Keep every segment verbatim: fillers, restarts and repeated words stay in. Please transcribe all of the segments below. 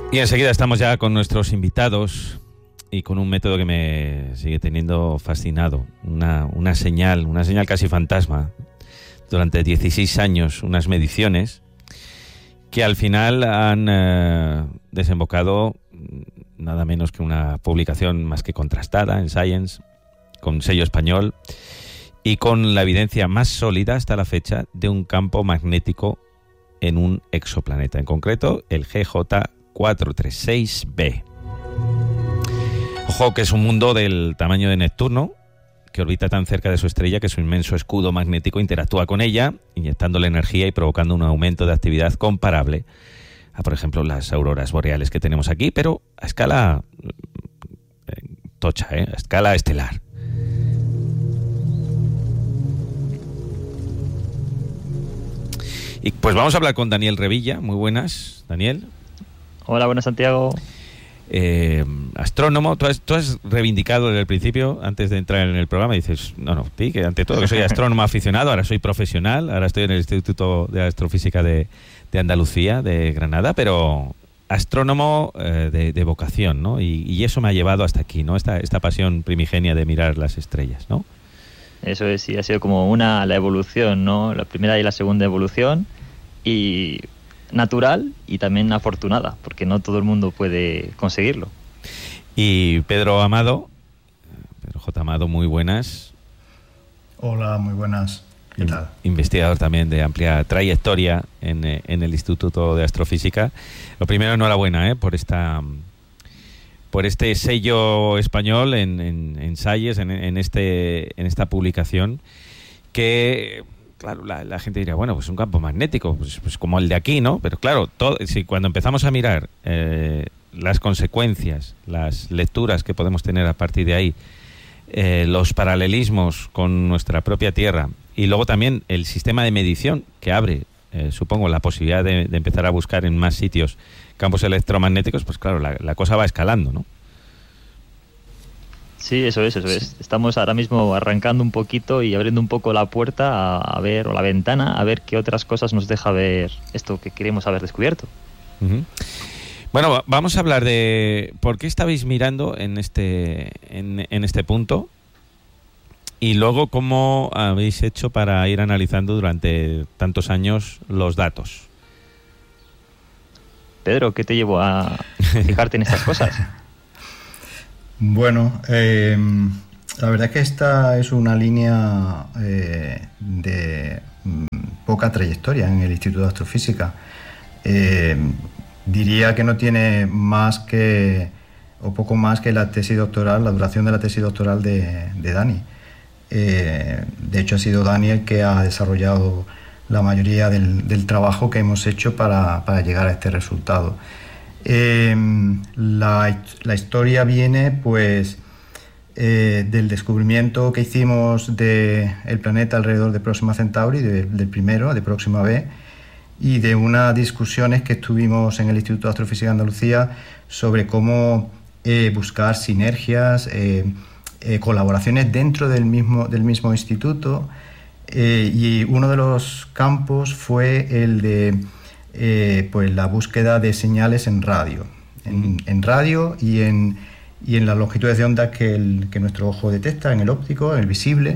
Y enseguida estamos ya con nuestros invitados y con un método que me sigue teniendo fascinado, una, una señal, una señal casi fantasma. Durante dieciséis años, unas mediciones que al final han eh, desembocado nada menos que una publicación más que contrastada en Science, con sello español y con la evidencia más sólida hasta la fecha de un campo magnético en un exoplaneta, en concreto el G J cuatrocientos treinta y seis b. Ojo que es un mundo del tamaño de Neptuno, que orbita tan cerca de su estrella que su inmenso escudo magnético interactúa con ella, inyectándole energía y provocando un aumento de actividad comparable a, por ejemplo, las auroras boreales que tenemos aquí, pero a escala eh, tocha, ¿eh? a escala estelar. Y pues vamos a hablar con Daniel Revilla. Muy buenas, Daniel. Hola, buenas, Santiago. Eh, astrónomo, tú has, tú has reivindicado desde el principio, antes de entrar en el programa, dices, no, no, sí, que ante todo que soy astrónomo aficionado, ahora soy profesional, ahora estoy en el Instituto de Astrofísica de, de Andalucía, de Granada, pero astrónomo eh, de, de vocación, ¿no? Y, y eso me ha llevado hasta aquí, ¿no? Esta, esta pasión primigenia de mirar las estrellas, ¿no? Eso es, sí, ha sido como una, la evolución, ¿no? La primera y la segunda evolución, y natural y también afortunada, porque no todo el mundo puede conseguirlo. Y Pedro Amado, Pedro J. Amado, muy buenas. Hola, muy buenas. ¿Qué tal? Investigador también de amplia trayectoria en, en el Instituto de Astrofísica. Lo primero, enhorabuena ¿eh? por esta por este sello español en, en, en Science, en, en, este, en esta publicación, que claro, la, la gente diría, bueno, pues un campo magnético, pues, pues como el de aquí, ¿no? Pero claro, todo, si cuando empezamos a mirar eh, las consecuencias, las lecturas que podemos tener a partir de ahí, eh, los paralelismos con nuestra propia Tierra y luego también el sistema de medición que abre, eh, supongo, la posibilidad de, de empezar a buscar en más sitios campos electromagnéticos, pues claro, la, la cosa va escalando, ¿no? Sí, eso es, eso es. Estamos ahora mismo arrancando un poquito y abriendo un poco la puerta a, a ver, o la ventana, a ver qué otras cosas nos deja ver esto que queremos haber descubierto. Uh-huh. Bueno, vamos a hablar de por qué estabais mirando en este, en, en este punto y luego cómo habéis hecho para ir analizando durante tantos años los datos. Pedro, ¿qué te llevó a fijarte en estas cosas? Bueno, eh, la verdad es que esta es una línea eh, de mm, poca trayectoria en el Instituto de Astrofísica. Eh, diría que no tiene más que, o poco más que la tesis doctoral, la duración de la tesis doctoral de, de Dani. Eh, de hecho, ha sido Dani el que ha desarrollado la mayoría del, del trabajo que hemos hecho para, para llegar a este resultado. Eh, la, la historia viene pues eh, del descubrimiento que hicimos del planeta alrededor de Próxima Centauri, de, del primero, de Próxima B, y de unas discusiones que estuvimos en el Instituto de Astrofísica de Andalucía sobre cómo eh, buscar sinergias, eh, eh, colaboraciones dentro del mismo, del mismo instituto, eh, y uno de los campos fue el de Eh, pues la búsqueda de señales en radio, en, en radio y en, y en las longitudes de onda que, el, que nuestro ojo detecta, en el óptico, en el visible,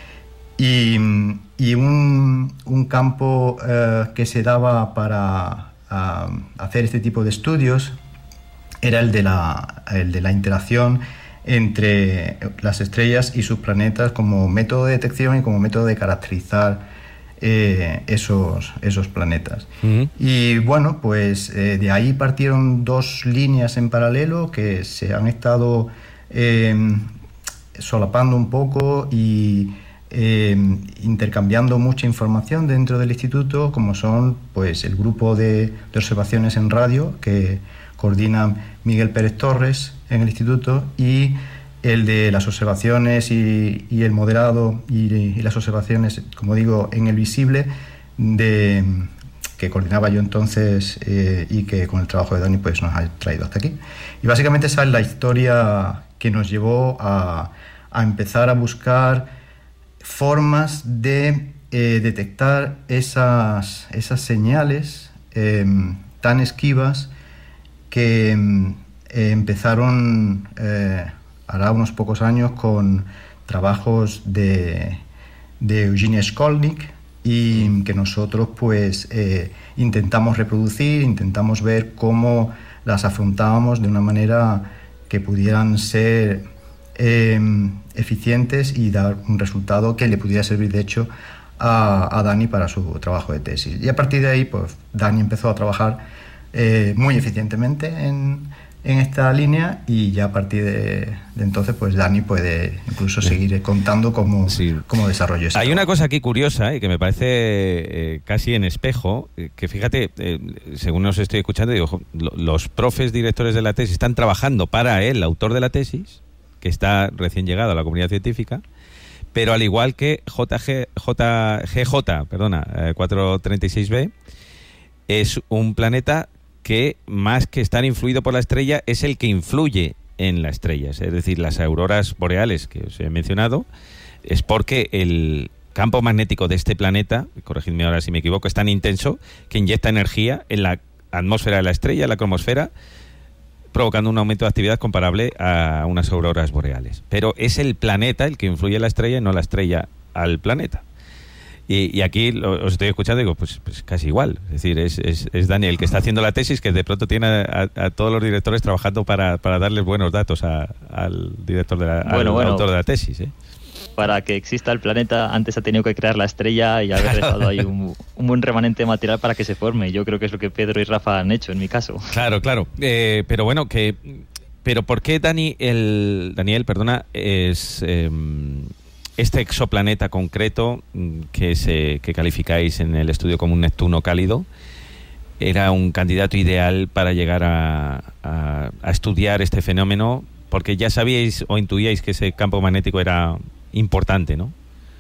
y, y un, un campo eh, que se daba para uh, hacer este tipo de estudios era el de la, el de la interacción entre las estrellas y sus planetas como método de detección y como método de caracterizar Eh, esos, esos planetas. Uh-huh. Y bueno, pues eh, de ahí partieron dos líneas en paralelo que se han estado eh, solapando un poco y eh, intercambiando mucha información dentro del instituto, como son pues el grupo de, de observaciones en radio que coordina Miguel Pérez Torres en el instituto, y el de las observaciones y, y el modelado y, y las observaciones, como digo, en el visible, de, que coordinaba yo entonces eh, y que con el trabajo de Dani pues nos ha traído hasta aquí. Y básicamente esa es la historia que nos llevó a, a empezar a buscar formas de eh, detectar esas, esas señales eh, tan esquivas que eh, empezaron eh, hará unos pocos años con trabajos de, de Eugenia Skolnick y que nosotros pues eh, intentamos reproducir, intentamos ver cómo las afrontábamos de una manera que pudieran ser eh, eficientes y dar un resultado que le pudiera servir de hecho a, a Dani para su trabajo de tesis. Y a partir de ahí pues Dani empezó a trabajar eh, muy eficientemente en, en esta línea y ya a partir de, de entonces pues Dani puede incluso seguir contando cómo, sí. cómo desarrolló esto. Hay una cosa aquí curiosa y que me parece eh, casi en espejo, que fíjate, eh, según os estoy escuchando, digo, los profes directores de la tesis están trabajando para el autor de la tesis, que está recién llegado a la comunidad científica, pero al igual que J G, J, G J, perdona, eh, cuatrocientos treinta y seis b, es un planeta que más que estar influido por la estrella es el que influye en la estrella, es decir, las auroras boreales que os he mencionado es porque el campo magnético de este planeta, corregidme ahora si me equivoco, es tan intenso que inyecta energía en la atmósfera de la estrella, la cromosfera, provocando un aumento de actividad comparable a unas auroras boreales. Pero es el planeta el que influye en la estrella y no la estrella al planeta. Y, y aquí lo, os estoy escuchando y digo, pues, pues casi igual. Es decir, es, es, es Daniel que está haciendo la tesis, que de pronto tiene a, a, a todos los directores trabajando para, para darles buenos datos a, al director de la, bueno, al bueno. autor de la tesis, ¿eh? Para que exista el planeta, antes ha tenido que crear la estrella y haber dejado ahí un, un buen remanente de material para que se forme. Yo creo que es lo que Pedro y Rafa han hecho, en mi caso. Claro, claro. Eh, pero bueno, que pero ¿por qué Dani, el, Daniel, perdona, es eh, este exoplaneta concreto que, se, que calificáis en el estudio como un Neptuno cálido era un candidato ideal para llegar a, a, a estudiar este fenómeno? Porque ya sabíais o intuíais que ese campo magnético era importante, ¿no?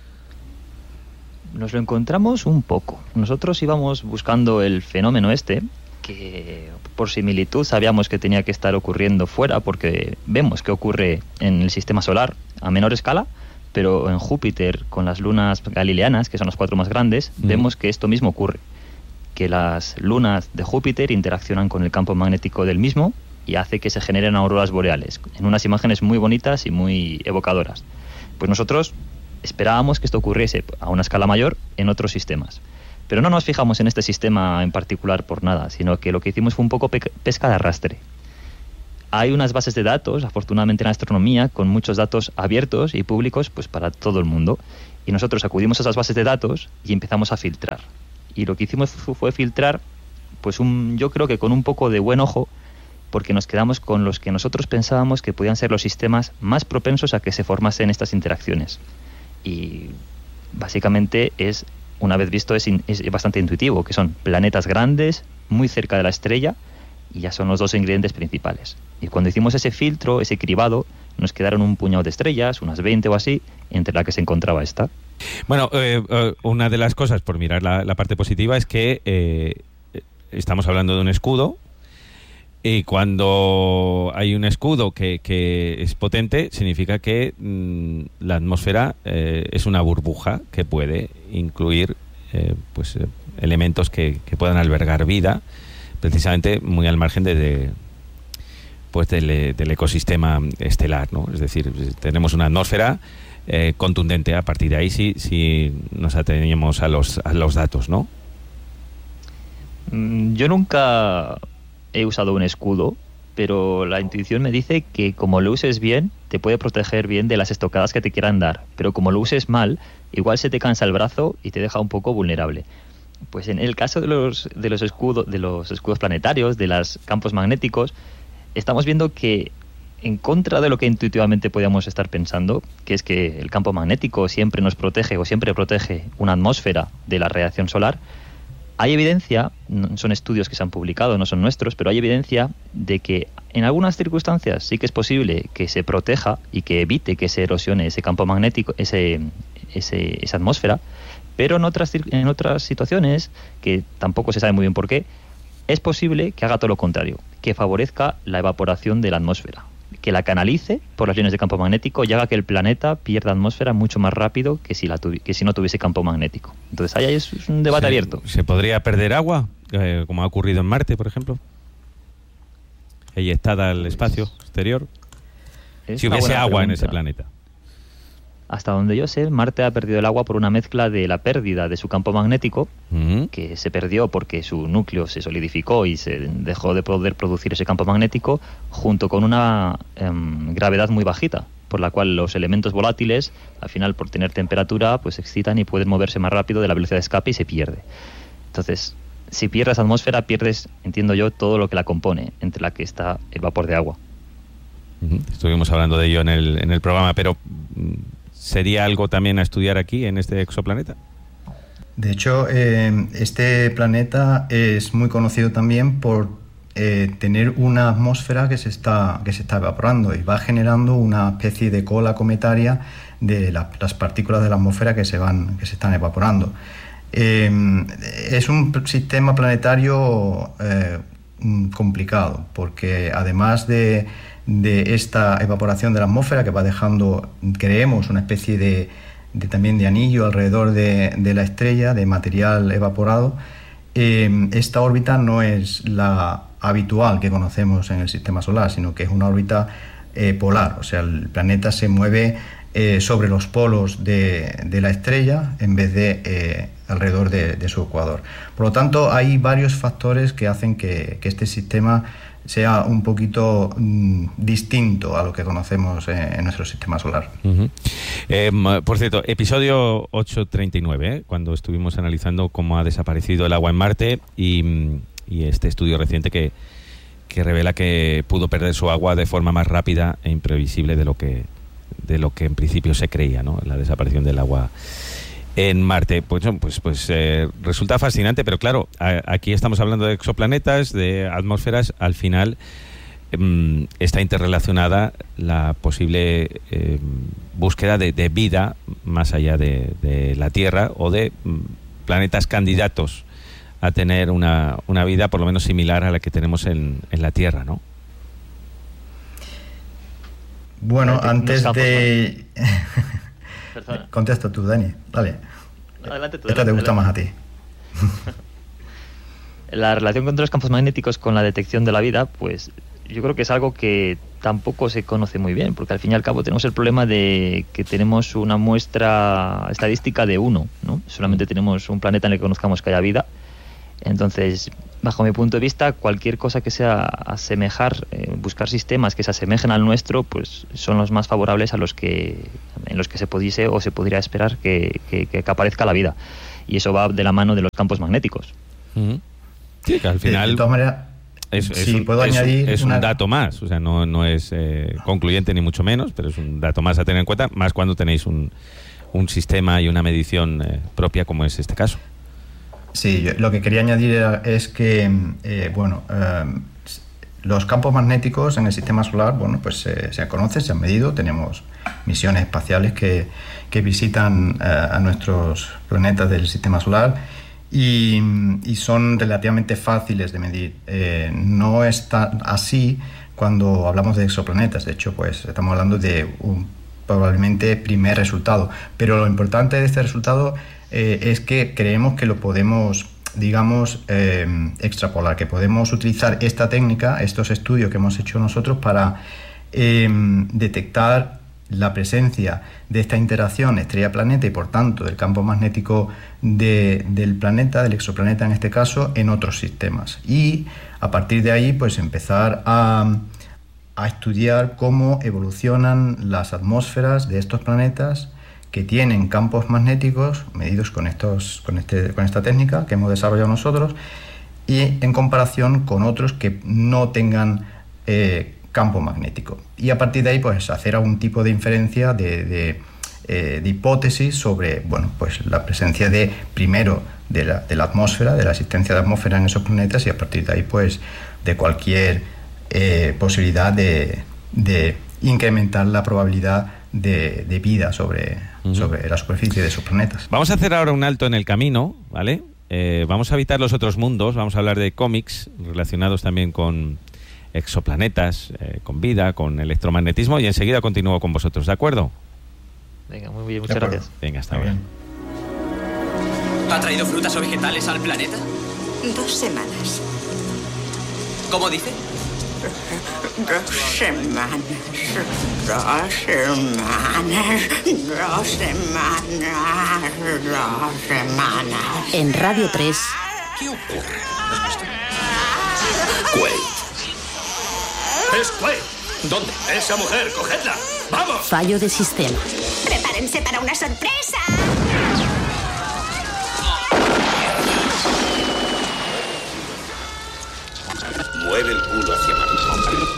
Nos lo encontramos un poco. Nosotros íbamos buscando el fenómeno este, que por similitud sabíamos que tenía que estar ocurriendo fuera, porque vemos que ocurre en el sistema solar a menor escala, pero en Júpiter, con las lunas galileanas, que son las cuatro más grandes, mm. vemos que esto mismo ocurre, que las lunas de Júpiter interaccionan con el campo magnético del mismo y hace que se generen auroras boreales, en unas imágenes muy bonitas y muy evocadoras. Pues nosotros esperábamos que esto ocurriese a una escala mayor en otros sistemas. Pero no nos fijamos en este sistema en particular por nada, sino que lo que hicimos fue un poco pe- pesca de arrastre. Hay unas bases de datos, afortunadamente en la astronomía, con muchos datos abiertos y públicos pues para todo el mundo. Y nosotros acudimos a esas bases de datos y empezamos a filtrar. Y lo que hicimos fue filtrar, pues un, yo creo que con un poco de buen ojo, porque nos quedamos con los que nosotros pensábamos que podían ser los sistemas más propensos a que se formasen estas interacciones. Y básicamente es, una vez visto, es, in, es bastante intuitivo, que son planetas grandes, muy cerca de la estrella, y ya son los dos ingredientes principales. Y cuando hicimos ese filtro, ese cribado, nos quedaron un puñado de estrellas, unas veinte o así, entre las que se encontraba esta. Bueno, eh, eh, una de las cosas, por mirar la, la parte positiva, es que eh, estamos hablando de un escudo. Y cuando hay un escudo que, que es potente, significa que mmm, la atmósfera eh, es una burbuja que puede incluir eh, pues, eh, elementos que, que puedan albergar vida, precisamente muy al margen de, de, pues del, del ecosistema estelar, ¿no? Es decir, tenemos una atmósfera eh, contundente. A partir de ahí sí, sí nos ateníamos a los, a los datos, ¿no? Yo nunca he usado un escudo, pero la intuición me dice que como lo uses bien, te puede proteger bien de las estocadas que te quieran dar, pero como lo uses mal, igual se te cansa el brazo y te deja un poco vulnerable. Pues en el caso de los, de los escudos, de los escudos planetarios, de los campos magnéticos, estamos viendo que en contra de lo que intuitivamente podíamos estar pensando, que es que el campo magnético siempre nos protege o siempre protege una atmósfera de la radiación solar, hay evidencia, son estudios que se han publicado, no son nuestros, pero hay evidencia de que en algunas circunstancias sí que es posible que se proteja y que evite que se erosione ese campo magnético, ese, ese, esa atmósfera, pero en otras, en otras situaciones, que tampoco se sabe muy bien por qué, es posible que haga todo lo contrario, que favorezca la evaporación de la atmósfera, que la canalice por las líneas de campo magnético y haga que el planeta pierda atmósfera mucho más rápido que si, la tuvi- que si no tuviese campo magnético. Entonces ahí es un debate ¿Se, abierto. ¿Se podría perder agua, eh, como ha ocurrido en Marte, por ejemplo? eyectada al espacio exterior? Es Si una hubiese buena agua en pregunta. ese planeta. Hasta donde yo sé, Marte ha perdido el agua por una mezcla de la pérdida de su campo magnético, Ujú. que se perdió porque su núcleo se solidificó y se dejó de poder producir ese campo magnético, junto con una em, gravedad muy bajita, por la cual los elementos volátiles, al final por tener temperatura, pues se excitan y pueden moverse más rápido de la velocidad de escape y se pierde. Entonces, si pierdes atmósfera, pierdes, entiendo yo, todo lo que la compone, entre la que está el vapor de agua. Ujú. Estuvimos hablando de ello en el, en el programa, pero mm, ¿sería algo también a estudiar aquí, en este exoplaneta? De hecho, eh, este planeta es muy conocido también por eh, tener una atmósfera que se está que se está evaporando y va generando una especie de cola cometaria de la- las partículas de la atmósfera que se van que se están evaporando. Eh, es un p- sistema planetario eh, mm, complicado porque además de, de esta evaporación de la atmósfera que va dejando, creemos, una especie de de también de anillo alrededor de, de la estrella, de material evaporado, eh, esta órbita no es la habitual que conocemos en el sistema solar, sino que es una órbita eh, polar, o sea, el planeta se mueve eh, sobre los polos de, de la estrella en vez de eh, alrededor de, de su ecuador. Por lo tanto, hay varios factores que hacen que, que este sistema sea un poquito mm, distinto a lo que conocemos en, en nuestro sistema solar. Ujú. Eh, por cierto, episodio ochocientos treinta y nueve, ¿eh? Cuando estuvimos analizando cómo ha desaparecido el agua en Marte y, y este estudio reciente que, que revela que pudo perder su agua de forma más rápida e imprevisible de lo que de lo que en principio se creía, ¿no? La desaparición del agua en Marte. Pues, pues, pues eh, resulta fascinante, pero claro, a, aquí estamos hablando de exoplanetas, de atmósferas. Al final eh, está interrelacionada la posible eh, búsqueda de, de vida más allá de, de la Tierra o de mm, planetas candidatos a tener una, una vida por lo menos similar a la que tenemos en, en la Tierra, ¿no? Bueno, Unos antes campos, de... Perdona. Contesta tú, Dani. Dale. Adelante tú. Esta te adelante, gusta más a ti. La relación con los campos magnéticos con la detección de la vida, pues yo creo que es algo que tampoco se conoce muy bien, porque al fin y al cabo tenemos el problema de que tenemos una muestra estadística de uno, ¿no? Solamente tenemos un planeta en el que conozcamos que haya vida. Entonces, bajo mi punto de vista, cualquier cosa que sea asemejar, eh, buscar sistemas que se asemejen al nuestro, pues son los más favorables a los que en los que se pudiese o se podría esperar que, que, que aparezca la vida. Y eso va de la mano de los campos magnéticos. Uh-huh. Sí, que al De, final de todas maneras, es, es si un, puedo es, añadir... es una... un dato más, o sea, no, no es eh, concluyente ni mucho menos, pero es un dato más a tener en cuenta, más cuando tenéis un, un sistema y una medición eh, propia como es este caso. Sí, yo, lo que quería añadir era, es que, eh, bueno, eh, los campos magnéticos en el sistema solar, bueno, pues eh, se conocen, se han medido, tenemos misiones espaciales que, que visitan eh, a nuestros planetas del sistema solar y, y son relativamente fáciles de medir. Eh, no está así cuando hablamos de exoplanetas, de hecho, pues estamos hablando de un probablemente primer resultado, pero lo importante de este resultado Eh, es que creemos que lo podemos, digamos, eh, extrapolar, que podemos utilizar esta técnica, estos estudios que hemos hecho nosotros para eh, detectar la presencia de esta interacción estrella-planeta y por tanto del campo magnético de, del planeta, del exoplaneta en este caso, en otros sistemas. Y a partir de ahí pues empezar a, a estudiar cómo evolucionan las atmósferas de estos planetas que tienen campos magnéticos medidos con, estos, con, este, con esta técnica que hemos desarrollado nosotros y en comparación con otros que no tengan eh, campo magnético. Y a partir de ahí pues hacer algún tipo de inferencia, de, de, eh, de hipótesis sobre bueno, pues, la presencia de, primero, de la, de la atmósfera, de la existencia de atmósfera en esos planetas y a partir de ahí pues de cualquier eh, posibilidad de, de incrementar la probabilidad de, de vida sobre, uh-huh. sobre la superficie de esos planetas. Vamos a hacer ahora un alto en el camino, ¿vale? Eh, vamos a evitar los otros mundos, vamos a hablar de cómics relacionados también con exoplanetas, eh, con vida, con electromagnetismo y enseguida continúo con vosotros, ¿de acuerdo? Venga, muy bien, muchas gracias. Venga, hasta ahora. ¿Ha traído frutas o vegetales al planeta? Dos semanas. ¿Cómo dice? Dos semanas, dos semanas, dos semanas, dos semanas. En Radio tres. ¿Qué ocurre? Quaid. ¡Es Quaid! ¿Dónde? ¡Esa mujer! ¡Cogedla! ¡Vamos! Fallo de sistema. Prepárense para una sorpresa.